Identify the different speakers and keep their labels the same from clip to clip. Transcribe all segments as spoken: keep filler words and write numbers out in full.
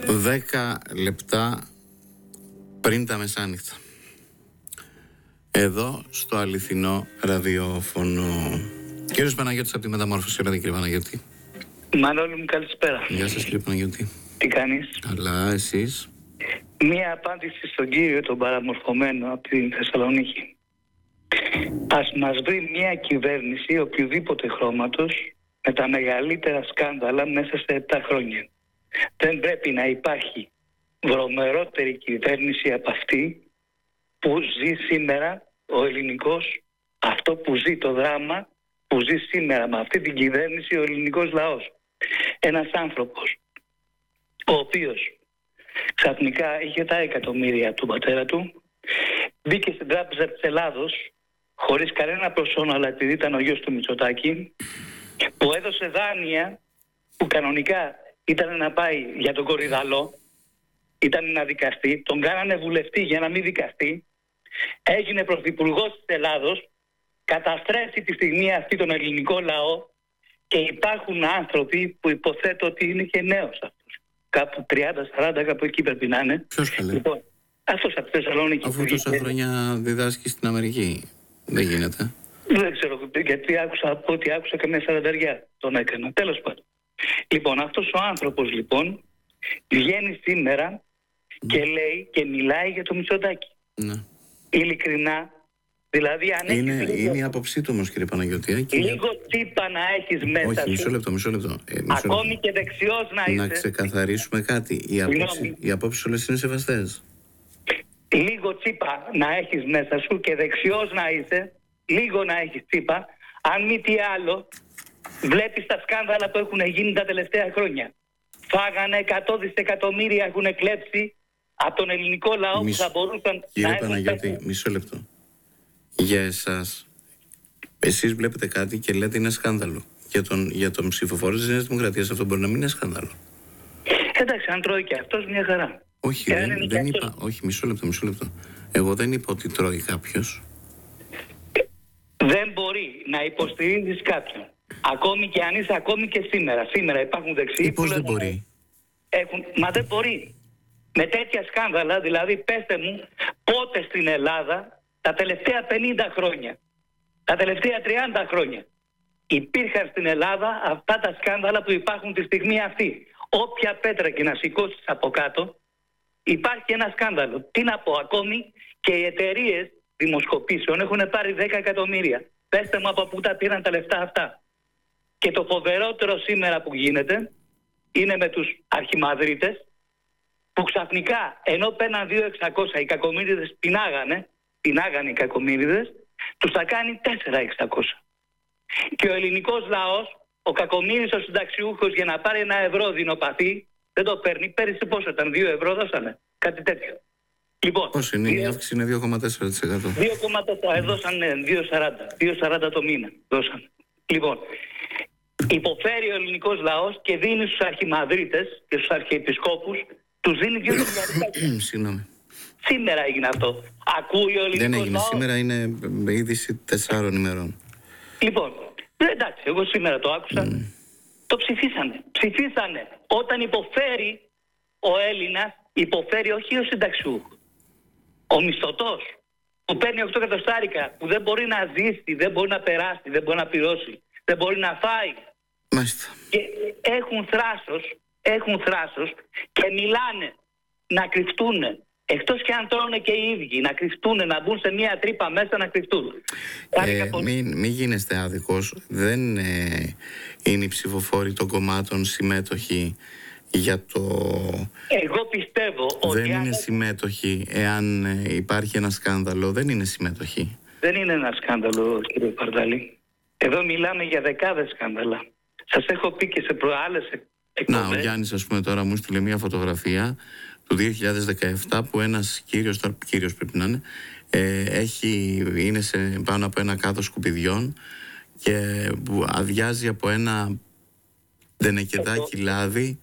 Speaker 1: Δέκα λεπτά πριν τα μεσάνυχτα. Εδώ στο αληθινό ραδιόφωνο. Κύριος Παναγιώτης από τη Μεταμόρφωση. Ωραία, κύριε Παναγιώτη.
Speaker 2: Μανώλη μου, καλησπέρα.
Speaker 1: Γεια σας, κύριε Παναγιώτη.
Speaker 2: Τι κάνεις?
Speaker 1: Καλά, εσείς?
Speaker 2: Μία απάντηση στον κύριο τον παραμορφωμένο από τη Θεσσαλονίκη. Ας μας βρει μια κυβέρνηση οποιοδήποτε χρώματος με τα μεγαλύτερα σκάνδαλα μέσα σε επτά χρόνια. Δεν πρέπει να υπάρχει βρωμερότερη κυβέρνηση από αυτή που ζει σήμερα ο ελληνικός, αυτό που ζει το δράμα που ζει σήμερα με αυτή την κυβέρνηση ο ελληνικός λαός. Ένας άνθρωπος ο οποίος ξαφνικά είχε τα εκατομμύρια του πατέρα του, μπήκε στην Τράπεζα της Ελλάδος χωρίς κανένα προσώνο, αλλά επειδή ήταν ο γιος του Μητσοτάκη, που έδωσε δάνεια που κανονικά ήταν να πάει για τον Κορυδαλό, ήταν να δικαστεί, τον κάνανε βουλευτή για να μην δικαστεί, έγινε πρωθυπουργός της Ελλάδος, καταστρέφει τη στιγμή αυτή τον ελληνικό λαό και υπάρχουν άνθρωποι που υποθέτω ότι είναι και νέος αυτός. Κάπου τριάντα σαράντα, κάπου εκεί πρέπει να είναι.
Speaker 1: Ποιος καλέ?
Speaker 2: Λοιπόν, αυτός από τη Θεσσαλονίκη.
Speaker 1: Αφού τόσα χρόνια διδάσκει στην Αμερική. Δεν γίνεται.
Speaker 2: Δεν ξέρω γιατί άκουσα, από ό,τι άκουσα καμία σαρανταριά τον έκανα. Τέλος πάντων. Λοιπόν, αυτός ο άνθρωπος λοιπόν βγαίνει σήμερα mm. και λέει και μιλάει για το Μητσοτάκη.
Speaker 1: Ναι.
Speaker 2: Ειλικρινά. Δηλαδή αν
Speaker 1: είναι,
Speaker 2: έχεις
Speaker 1: είναι η άποψή του όμως, κύριε Παναγιώτη.
Speaker 2: Λίγο τσίπα να έχεις μέσα.
Speaker 1: Όχι,
Speaker 2: σου.
Speaker 1: μισό λεπτό, μισό λεπτό. Ε, μισό
Speaker 2: Ακόμη
Speaker 1: λεπτό.
Speaker 2: και δεξιός να είσαι.
Speaker 1: Να ξεκαθαρίσουμε κάτι. Οι απόψεις, οι απόψεις όλες είναι σεβαστές.
Speaker 2: Λίγο τσίπα να έχεις μέσα σου και δεξιός να είσαι, λίγο να έχεις τσίπα, αν μη τι άλλο, βλέπεις τα σκάνδαλα που έχουν γίνει τα τελευταία χρόνια. Φάγανε εκατό δισεκατομμύρια, έχουν κλέψει από τον ελληνικό λαό. Μισ... που θα μπορούσαν
Speaker 1: Κύριε
Speaker 2: να
Speaker 1: Παναγιώτη, έχουν... μισό λεπτό. Για εσάς, εσείς βλέπετε κάτι και λέτε είναι σκάνδαλο. Για τον, για τον ψηφοφόρο της Νέας Δημοκρατίας αυτό μπορεί να μην είναι σκάνδαλο.
Speaker 2: Εντάξει, αν τρώει και αυτός μια χαρά.
Speaker 1: Όχι, δεν, δεν είπα. Όχι, μισό λεπτό, μισό λεπτό. Εγώ δεν είπα ότι τρώει κάποιος.
Speaker 2: Δεν μπορεί να υποστηρίζεις κάποιον. Ακόμη και αν είσαι, ακόμη και σήμερα. Σήμερα υπάρχουν δεξιοί.
Speaker 1: Πώς δεν μπορεί?
Speaker 2: Έχουν, μα δεν μπορεί. Με τέτοια σκάνδαλα, δηλαδή πέστε μου πότε στην Ελλάδα τα τελευταία πενήντα χρόνια, τα τελευταία τριάντα χρόνια υπήρχαν στην Ελλάδα αυτά τα σκάνδαλα που υπάρχουν τη στιγμή αυτή. Όποια πέτρα και να σηκώσεις από κάτω, υπάρχει ένα σκάνδαλο. Τι να πω, ακόμη και οι εταιρείες δημοσκοπήσεων έχουν πάρει δέκα εκατομμύρια. Πέστε μου από πού τα πήραν τα λεφτά αυτά. Και το φοβερότερο σήμερα που γίνεται είναι με τους αρχιμαδρίτες που ξαφνικά ενώ παίρναν δύο χιλιάδες εξακόσια οι κακομοίριδες πεινάγανε, πεινάγανε οι κακομοίριδες, τους τα κάνει τέσσερα χιλιάδες εξακόσια. Και ο ελληνικός λαός, ο κακομοίρης ο συνταξιούχος για να πάρει ένα ευρώ δεινοπαθή, δεν το παίρνει. Πέρυσι πόσο ήταν, δύο ευρώ δώσανε, κάτι τέτοιο. Λοιπόν,
Speaker 1: πώς είναι, η αύξηση είναι δύο κόμμα τέσσερα τοις εκατό.
Speaker 2: δύο κόμμα τέσσερα, δώσαν δύο κόμμα σαράντα, δύο κόμμα σαράντα το μήνα δώσαν. Λοιπόν, υποφέρει ο ελληνικός λαός και δίνει στους αρχιμαδρίτες και στους αρχιεπισκόπους, τους δίνει δύο χιλιάδες.
Speaker 1: Συγγνώμη.
Speaker 2: Σήμερα έγινε αυτό. Ακούει ο ελληνικός
Speaker 1: Δεν έγινε
Speaker 2: λαός.
Speaker 1: σήμερα, είναι είδηση τεσσάρων ημερών.
Speaker 2: Λοιπόν, εντάξει, εγώ σήμερα το άκουσα. Mm. Το ψηφίσανε. Ψηφίσανε. Όταν υποφέρει ο Έλληνας, υποφέρει όχι ο συνταξιούχος. Ο μισθωτός που παίρνει οκτώ εκατοστάρικα, που δεν μπορεί να ζήσει, δεν μπορεί να περάσει, δεν μπορεί να πληρώσει, δεν μπορεί να φάει.
Speaker 1: Μάλιστα.
Speaker 2: Και έχουν θράσος, έχουν θράσος και μιλάνε να κρυφτούν. Εκτός και αν τρώνε και οι ίδιοι, να κρυφτούν, να μπουν σε μια τρύπα μέσα να κρυφτούν.
Speaker 1: Ε, μην, μην γίνεστε άδικος. Δεν ε, είναι οι ψηφοφόροι των κομμάτων συμμέτοχοι για το...
Speaker 2: Εγώ πιστεύω ότι...
Speaker 1: Δεν είναι
Speaker 2: αν...
Speaker 1: συμμέτοχοι εάν ε, υπάρχει ένα σκάνδαλο. Δεν είναι συμμέτοχοι.
Speaker 2: Δεν είναι ένα σκάνδαλο, κύριε Παρδάλη. Εδώ μιλάμε για δεκάδες σκάνδαλα. Σας έχω πει και σε προάλλες εκπομπές.
Speaker 1: Να, ο Γιάννης, ας πούμε, τώρα μου στείλε μια φωτογραφία του δύο χιλιάδες δεκαεπτά που ένας κύριος, τώρα κύριος πρέπει να είναι, ε, έχει, είναι σε, πάνω από ένα κάδο σκουπιδιών και που αδειάζει από ένα δενεκεδάκι λάδι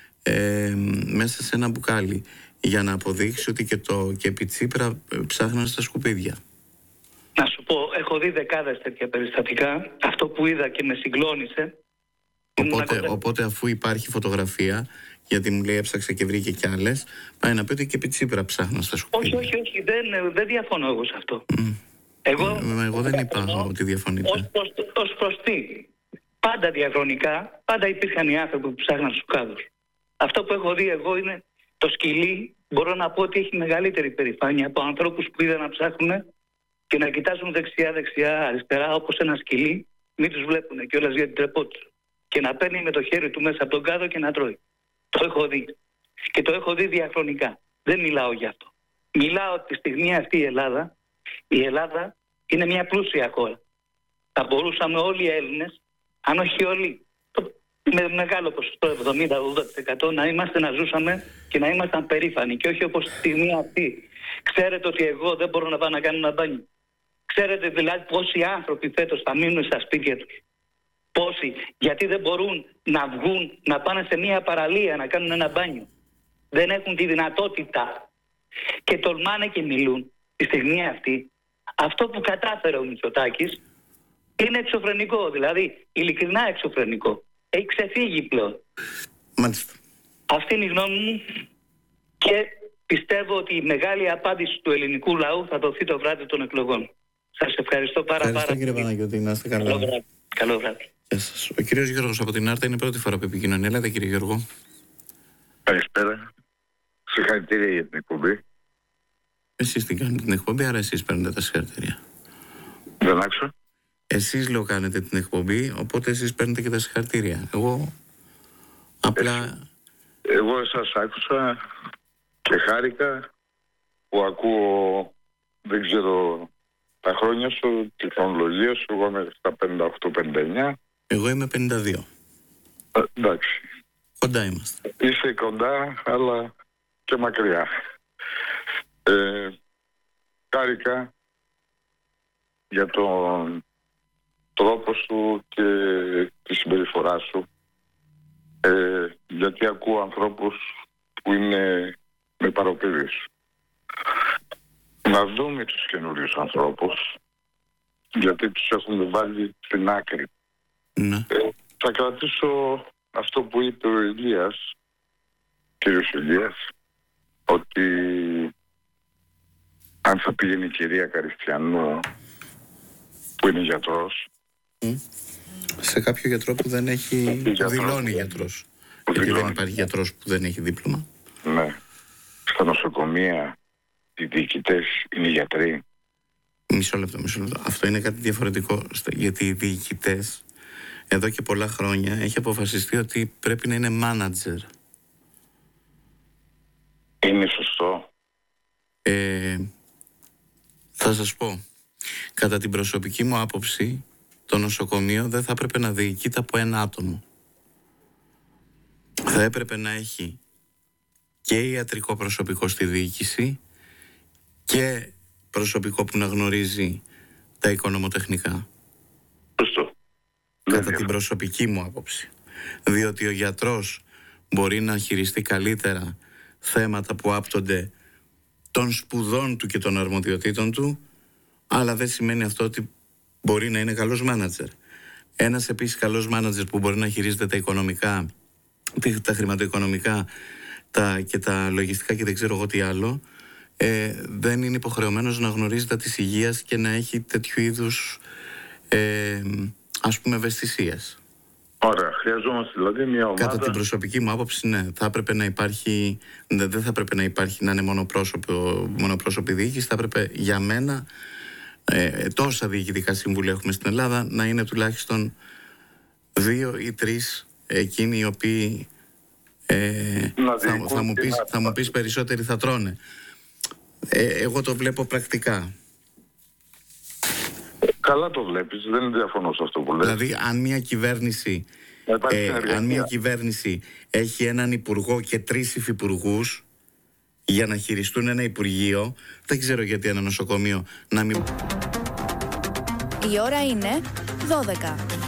Speaker 1: ε, μέσα σε ένα μπουκάλι για να αποδείξει ότι και, το, και επί Τσίπρα ψάχναν στα σκουπίδια.
Speaker 2: Να σου πω, έχω δει δεκάδες τέτοια περιστατικά. Αυτό που είδα και με συγκλώνησε.
Speaker 1: Οπότε, οπότε αφού υπάρχει φωτογραφία γιατί μου λέει έψαξε και βρήκε κι άλλες, πάει να πει ότι και επί Τσίπρα ψάχνω στα σκουπίδια.
Speaker 2: Όχι, όχι, όχι, δεν, δεν διαφωνώ εγώ σε αυτό.
Speaker 1: Mm. Εγώ, ε, εγώ δεν είπα ότι διαφωνείτε.
Speaker 2: Ως προς, ως προς τι. Πάντα διαχρονικά, πάντα υπήρχαν οι άνθρωποι που ψάχναν στους κάδους. Αυτό που έχω δει εγώ είναι το σκυλί, μπορώ να πω ότι έχει μεγαλύτερη περηφάνεια από ανθρώπους που είδαν να ψάχνουν και να κοιτάζουν δεξιά-δεξιά, αριστερά, όπως ένα σκυλί, μην τους βλέπουν κιόλας για την τρεπότη του. Και να παίρνει με το χέρι του μέσα από τον κάδο και να τρώει. Το έχω δει. Και το έχω δει διαχρονικά. Δεν μιλάω γι' αυτό. Μιλάω ότι τη στιγμή αυτή η Ελλάδα, η Ελλάδα είναι μια πλούσια χώρα. Θα μπορούσαμε όλοι οι Έλληνες, αν όχι όλοι, με μεγάλο ποσοστό εβδομήντα με ογδόντα τοις εκατό να είμαστε, να ζούσαμε και να ήμασταν περήφανοι. Και όχι όπως τη στιγμή αυτή. Ξέρετε ότι εγώ δεν μπορώ να πάω να κάνω ένα μπάνιο. Ξέρετε δηλαδή πόσοι άνθρωποι φέτος θα μείνουν στα σπίτια τους. Πόσοι, γιατί δεν μπορούν να βγουν, να πάνε σε μια παραλία να κάνουν ένα μπάνιο. Δεν έχουν τη δυνατότητα. Και τολμάνε και μιλούν τη στιγμή αυτή. Αυτό που κατάφερε ο Μητσοτάκης είναι εξωφρενικό, δηλαδή ειλικρινά εξωφρενικό. Έχει ξεφύγει πλέον.
Speaker 1: Μάλιστα.
Speaker 2: Αυτή είναι η γνώμη μου και πιστεύω ότι η μεγάλη απάντηση του ελληνικού λαού θα δοθεί το βράδυ των εκλογών. Σας ευχαριστώ πάρα
Speaker 1: ευχαριστώ,
Speaker 2: πάρα
Speaker 1: κύριε Παναγιώτη, να είστε καλά.
Speaker 2: Καλό βράδυ. Καλό βράδυ.
Speaker 1: Γεια σας. Ο κύριος Γιώργος από την Άρτα είναι πρώτη φορά που επικοινωνεί. Έλατε, κύριε Γιώργο.
Speaker 3: Καλησπέρα. Συγχαρητήρια για την εκπομπή.
Speaker 1: Εσείς την κάνετε την εκπομπή, άρα εσείς παίρνετε τα συγχαρητήρια.
Speaker 3: Δεν άκουσα.
Speaker 1: Εσείς λέω κάνετε την εκπομπή, οπότε εσείς παίρνετε και τα συγχαρητήρια. Εγώ απλά...
Speaker 3: Εγώ σας άκουσα και χάρηκα που ακούω, δεν ξέρω τα χρόνια σου, τη χρονολογία σου. Εγώ είμαι στα πενήντα οκτώ πενήντα εννιά.
Speaker 1: Εγώ είμαι πενήντα δύο.
Speaker 3: Ε, εντάξει.
Speaker 1: Κοντά είμαστε.
Speaker 3: Είσαι κοντά, αλλά και μακριά. Ε, χάρηκα για τον τρόπο σου και τη συμπεριφορά σου. Ε, γιατί ακούω ανθρώπους που είναι με παροπίδες. Να δούμε τους καινούριους ανθρώπους, γιατί τους έχουν βάλει στην άκρη.
Speaker 1: Ναι.
Speaker 3: Ε, θα κρατήσω αυτό που είπε ο Ηλίας, κύριος Ηλίας, ότι αν θα πήγαινε η κυρία Καριστιανού, που είναι γιατρός,
Speaker 1: mm. σε κάποιο γιατρό που δεν έχει
Speaker 3: γιατρός,
Speaker 1: δηλώνει γιατρός. Γιατί
Speaker 3: δηλώνει.
Speaker 1: δεν υπάρχει γιατρός που δεν έχει δίπλωμα.
Speaker 3: Ναι. Στα νοσοκομεία οι διοικητές είναι γιατροί.
Speaker 1: Μισό λεπτό, μισό λεπτό. Αυτό είναι κάτι διαφορετικό. Γιατί οι διοικητές εδώ και πολλά χρόνια έχει αποφασιστεί ότι πρέπει να είναι μάνατζερ.
Speaker 3: Είναι σωστό.
Speaker 1: Ε, θα σας πω. Κατά την προσωπική μου άποψη, το νοσοκομείο δεν θα έπρεπε να διοικείται από ένα άτομο. Θα έπρεπε να έχει και ιατρικό προσωπικό στη διοίκηση και προσωπικό που να γνωρίζει τα οικονομοτεχνικά.
Speaker 3: Σωστό.
Speaker 1: Κατά την προσωπική μου άποψη. Διότι ο γιατρός μπορεί να χειριστεί καλύτερα θέματα που άπτονται των σπουδών του και των αρμοδιοτήτων του, αλλά δεν σημαίνει αυτό ότι μπορεί να είναι καλός μάνατζερ. Ένας επίσης καλός μάνατζερ που μπορεί να χειρίζεται τα οικονομικά, τα χρηματοοικονομικά τα, και τα λογιστικά και δεν ξέρω εγώ τι άλλο, ε, δεν είναι υποχρεωμένος να γνωρίζει τα της υγείας και να έχει τέτοιου είδους ε, ας πούμε ευαισθησίες.
Speaker 3: Ωραία, χρειαζόμαστε δηλαδή μια ομάδα.
Speaker 1: Κατά την προσωπική μου άποψη, ναι, θα έπρεπε να υπάρχει, δεν θα έπρεπε να υπάρχει να είναι μονοπρόσωπη διοίκηση, θα έπρεπε για μένα ε, τόσα διοικητικά συμβούλια έχουμε στην Ελλάδα να είναι τουλάχιστον δύο ή τρεις εκείνοι οι οποίοι ε, θα, θα, μου πεις, θα μου πεις περισσότεροι θα τρώνε. Ε, εγώ το βλέπω πρακτικά.
Speaker 3: Καλά το βλέπεις, δεν διαφωνώ σε αυτό που λες.
Speaker 1: Δηλαδή αν μια κυβέρνηση ε, αν μια κυβέρνηση έχει έναν υπουργό και τρεις υφυπουργούς για να χειριστούν ένα υπουργείο, δεν ξέρω γιατί ένα νοσοκομείο να μην...
Speaker 4: Η ώρα είναι δώδεκα.